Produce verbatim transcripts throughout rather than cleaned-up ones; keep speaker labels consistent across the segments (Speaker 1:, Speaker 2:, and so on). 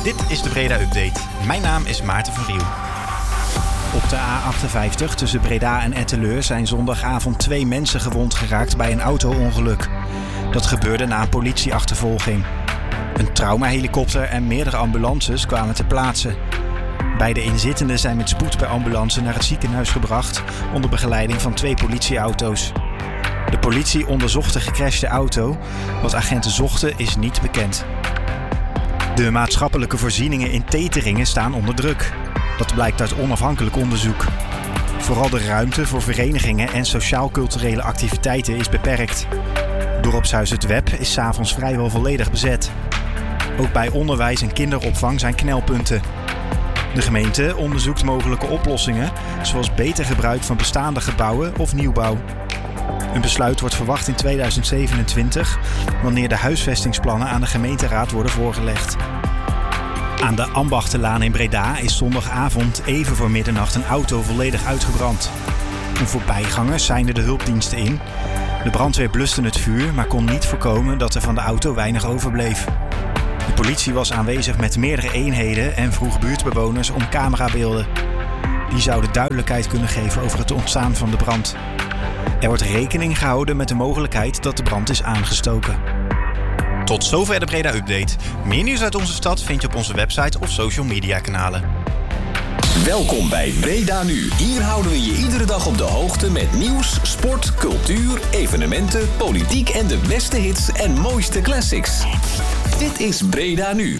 Speaker 1: Dit is de Breda Update. Mijn naam is Maarten van Riel. Op de A achtenvijftig tussen Breda en Etteleur zijn zondagavond twee mensen gewond geraakt bij een auto-ongeluk. Dat gebeurde na een politieachtervolging. Een traumahelikopter en meerdere ambulances kwamen ter plaatse. Beide inzittenden zijn met spoed per ambulance naar het ziekenhuis gebracht onder begeleiding van twee politieauto's. De politie onderzocht de gecrashte auto. Wat agenten zochten is niet bekend. De maatschappelijke voorzieningen in Teteringen staan onder druk. Dat blijkt uit onafhankelijk onderzoek. Vooral de ruimte voor verenigingen en sociaal-culturele activiteiten is beperkt. Dorpshuis Het Web is 's avonds vrijwel volledig bezet. Ook bij onderwijs en kinderopvang zijn knelpunten. De gemeente onderzoekt mogelijke oplossingen, zoals beter gebruik van bestaande gebouwen of nieuwbouw. Een besluit wordt verwacht in tweeduizend zevenentwintig, wanneer de huisvestingsplannen aan de gemeenteraad worden voorgelegd. Aan de Ambachtenlaan in Breda is zondagavond even voor middernacht een auto volledig uitgebrand. Een voorbijganger seinde de hulpdiensten in. De brandweer bluste het vuur, maar kon niet voorkomen dat er van de auto weinig overbleef. De politie was aanwezig met meerdere eenheden en vroeg buurtbewoners om camerabeelden. Die zouden duidelijkheid kunnen geven over het ontstaan van de brand. Er wordt rekening gehouden met de mogelijkheid dat de brand is aangestoken. Tot zover de Breda Update. Meer nieuws uit onze stad vind je op onze website of social media kanalen.
Speaker 2: Welkom bij Breda Nu. Hier houden we je iedere dag op de hoogte met nieuws, sport, cultuur, evenementen, politiek en de beste hits en mooiste classics. Dit is Breda Nu.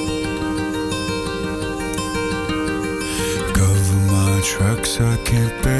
Speaker 3: Cover my tracks, I can't bear